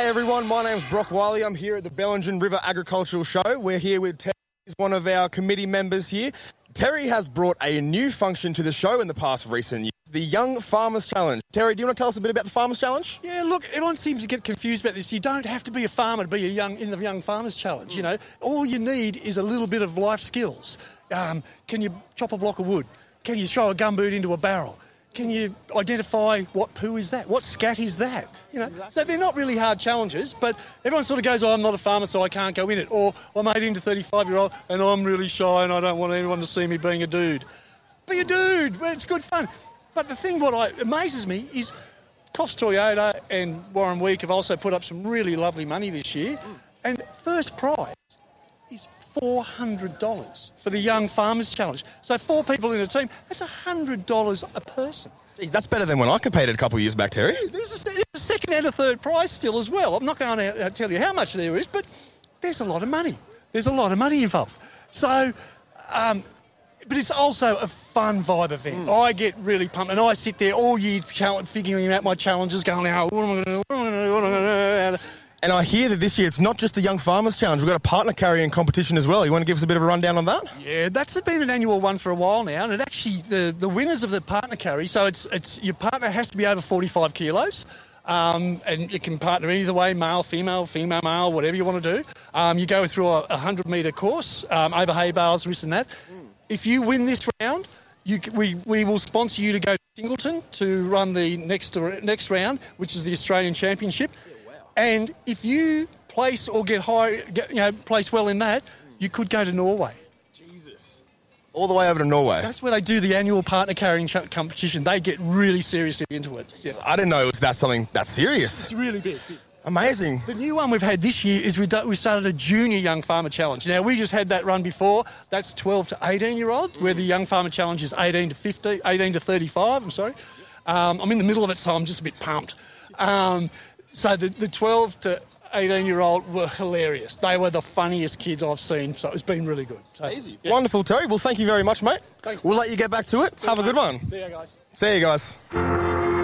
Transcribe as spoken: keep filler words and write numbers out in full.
G'day everyone, my name's Brock Wiley. I'm here at the Bellingen River Agricultural Show. We're here with Terry, who's one of our committee members here. Terry has brought a new function to the show in the past recent years, the Young Farmers Challenge. Terry, do you want to tell us a bit about the Farmers Challenge? Yeah, look, everyone seems to get confused about this. You don't have to be a farmer to be a young in the Young Farmers Challenge, you know. All you need is a little bit of life skills. Um, can you chop a block of wood? Can you throw a gumboot into a barrel? Can you identify what poo is that? What scat is that? You know, exactly. So they're not really hard challenges, but everyone sort of goes, oh, I'm not a farmer, so I can't go in it. Or I'm eighteen to thirty-five-year-old and I'm really shy and I don't want anyone to see me being a dude. Be a dude. Well, it's good fun. But the thing what I, amazes me is Coffs Toyota and Warren Week have also put up some really lovely money this year. Mm. And first prize is four hundred dollars for the Young Farmers Challenge. So four people in a team, that's one hundred dollars a person. Jeez, that's better than when I competed a couple of years back, Terry. Yeah, there's, a, there's a second and a third prize still as well. I'm not going to tell you how much there is, but there's a lot of money. There's a lot of money involved. So, um, but it's also a fun vibe event. Mm. I get really pumped and I sit there all year figuring out my challenges, going, oh, what am I going to do? What am I going to do? And I hear that this year it's not just the Young Farmers Challenge. We've got a partner carrying competition as well. You want to give us a bit of a rundown on that? Yeah, that's been an annual one for a while now. And it actually, the, the winners of the partner carry, so it's it's your partner has to be over forty-five kilos. Um, and you can partner either way, male, female, female, male, whatever you want to do. Um, you go through a one hundred metre course, um, over hay bales, this and that. Mm. If you win this round, you, we, we will sponsor you to go to Singleton to run the next, next round, which is the Australian Championship. And if you place or get high, get, you know, place well in that, you could go to Norway. Jesus. All the way over to Norway. That's where they do the annual partner carrying ch- competition. They get really seriously into it. Yeah. I didn't know it was that something that serious. It's really big. Amazing. The new one we've had this year is we, do, we started a junior Young Farmer Challenge. Now, we just had that run before. That's twelve to eighteen-year-old, mm. where the Young Farmer Challenge is eighteen to fifty, eighteen to thirty-five, I'm sorry. Um, I'm in the middle of it, so I'm just a bit pumped. Um... So the, the twelve to eighteen-year-old were hilarious. They were the funniest kids I've seen, so it's been really good. So, Easy. Yeah. Wonderful, Terry. Well, thank you very much, mate. Thanks. We'll let you get back to it. See Have you, a good mate. one. See you guys. See you guys.